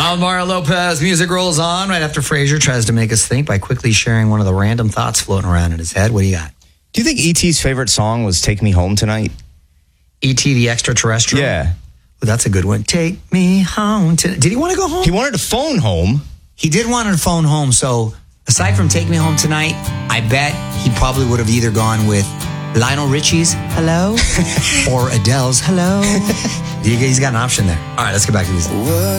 Alvaro Lopez, music rolls on right after Frasier tries to make us think by quickly sharing one of the random thoughts floating around in his head. What do you got? Do you think E.T.'s favorite song was Take Me Home Tonight? E.T. the Extraterrestrial? Yeah. Well, that's a good one. Take me home. Did he want to go home? He wanted to phone home. He did want to phone home. So aside from Take Me Home Tonight, I bet he probably would have either gone with Lionel Richie's Hello or Adele's Hello. He's got an option there. All right, let's get back to this.